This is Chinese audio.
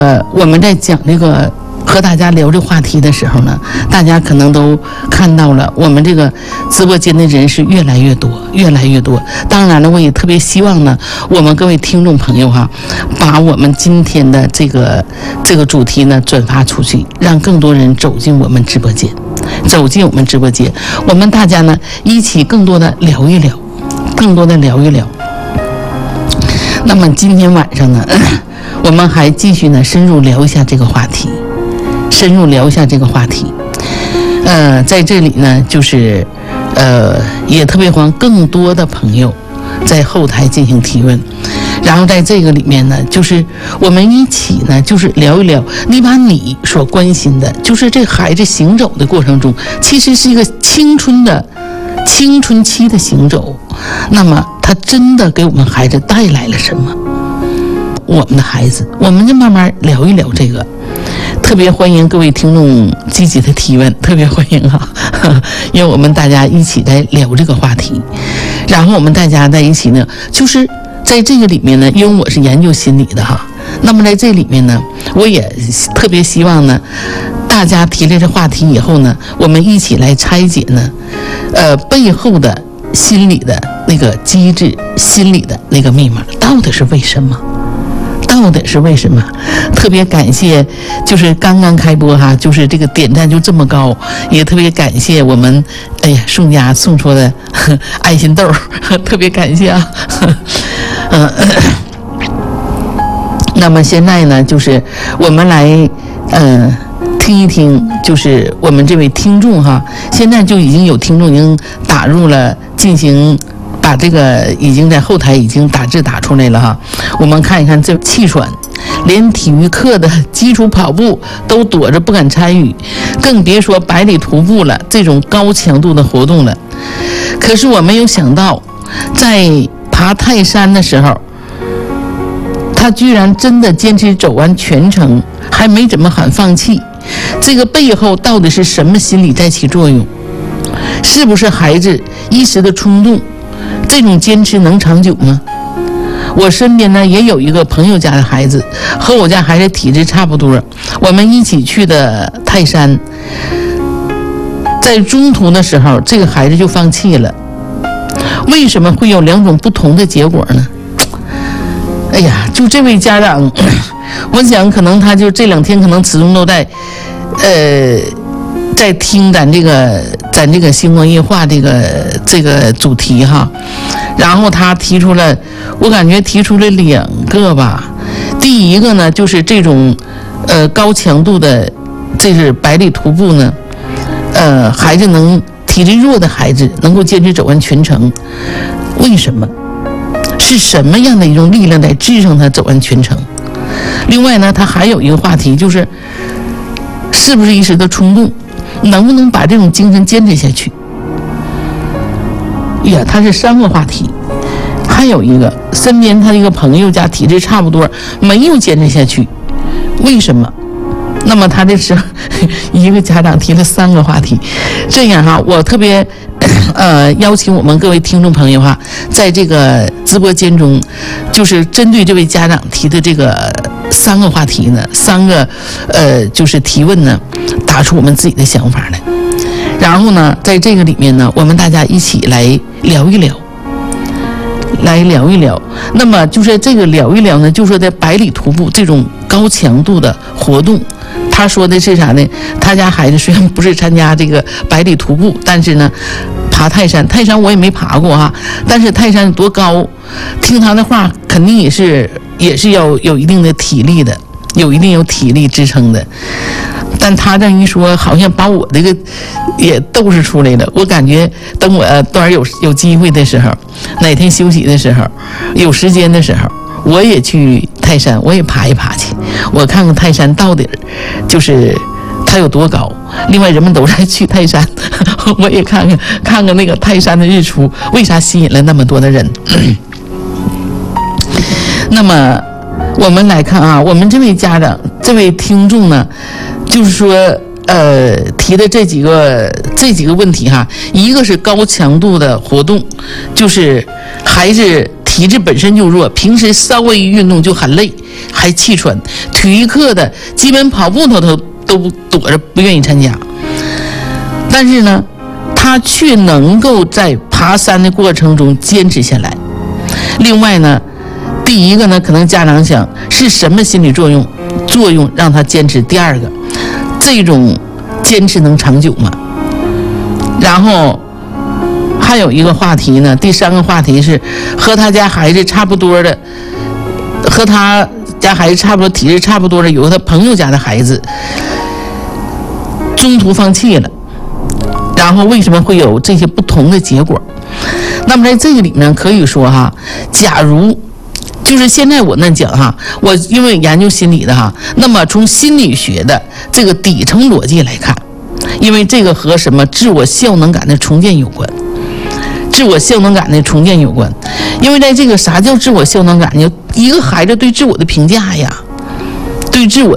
我们在讲这个和大家聊这话题的时候呢，大家可能都看到了，我们这个直播间的人是越来越多，越来越多。当然了，我也特别希望呢，我们各位听众朋友哈，把我们今天的这个主题呢转发出去，让更多人走进我们直播间，走进我们直播间，我们大家呢一起更多的聊一聊，更多的聊一聊。那么今天晚上呢，我们还继续呢深入聊一下这个话题，深入聊一下这个话题。在这里呢，就是也特别欢更多的朋友在后台进行提问，然后在这个里面呢，就是我们一起呢，就是聊一聊，你把你所关心的，就是这孩子行走的过程中，其实是一个青春期的行走，那么他真的给我们孩子带来了什么？我们的孩子，我们就慢慢聊一聊这个。特别欢迎各位听众积极的提问，特别欢迎哈，因为我们大家一起在聊这个话题，然后我们大家在一起呢，就是在这个里面呢，因为我是研究心理的哈，那么在这里面呢，我也特别希望呢，大家提了这话题以后呢，我们一起来拆解呢，背后的心理的那个机制，心理的那个密码到底是为什么？到底是为什么？特别感谢，就是刚刚开播哈，就是这个点赞就这么高，也特别感谢我们，哎呀，宋家送出的爱心豆，特别感谢啊。那么现在呢，就是我们来听一听，就是我们这位听众哈，现在就已经有听众已经打入了进行。把这个已经在后台已经打字打出来了哈，我们看一看这气喘，连体育课的基础跑步都躲着不敢参与，更别说百里徒步了，这种高强度的活动了。可是我没有想到，在爬泰山的时候，他居然真的坚持走完全程，还没怎么喊放弃。这个背后到底是什么心理在起作用？是不是孩子一时的冲动？这种坚持能长久吗？我身边呢也有一个朋友家的孩子，和我家孩子体质差不多，我们一起去的泰山，在中途的时候，这个孩子就放弃了。为什么会有两种不同的结果呢？哎呀，就这位家长，我想可能他就这两天可能始终都在在听咱这个星光夜话这个主题哈，然后他提出了，我感觉提出了两个吧。第一个呢，就是这种高强度的这是百里徒步呢，孩子体质弱的孩子能够坚持走完全程，为什么？是什么样的一种力量在支撑他走完全程？另外呢，他还有一个话题，就是是不是一时的冲动？能不能把这种精神坚持下去？呀，他是三个话题。还有一个，身边他一个朋友家体质差不多，没有坚持下去，为什么？那么他这是一个家长提了三个话题。这样哈，我特别邀请我们各位听众朋友哈，在这个直播间中，就是针对这位家长提的这个三个话题呢，三个就是提问呢，打出我们自己的想法来。然后呢，在这个里面呢，我们大家一起来聊一聊。那么就是这个聊一聊呢，就说在百里徒步这种高强度的活动，他说的是啥呢？他家孩子虽然不是参加这个百里徒步，但是呢，爬泰山我也没爬过哈，但是泰山多高，听他的话肯定也是要有一定的体力的，有体力支撑的。但他这一说，好像把我这个也斗士出来了。我感觉等我当然有机会的时候，哪天休息的时候，有时间的时候，我也去泰山，我也爬一爬去，我看看泰山到底就是它有多高。另外，人们都在去泰山，我也看看那个泰山的日出，为啥吸引了那么多的人？那么我们来看啊，我们这位家长、这位听众呢，就是说，提的这几个问题哈，一个是高强度的活动，就是孩子体体质本身就弱，平时稍微一运动就很累，还气喘，体育课的基本跑步都躲着不愿意参加。但是呢，他却能够在爬山的过程中坚持下来。另外呢，第一个呢，可能家长想是什么心理作用让他坚持？第二个，这种坚持能长久吗？然后还有一个话题呢，第三个话题是和他家孩子差不多的，体质差不多的，有他朋友家的孩子中途放弃了，然后为什么会有这些不同的结果？那么在这个里面可以说哈，假如就是现在我讲哈，我因为研究心理的哈，那么从心理学的这个底层逻辑来看，因为这个和什么自我效能感的重建有关。因为在这个啥叫自我效能感呢？一个孩子对自我的评价呀，对自我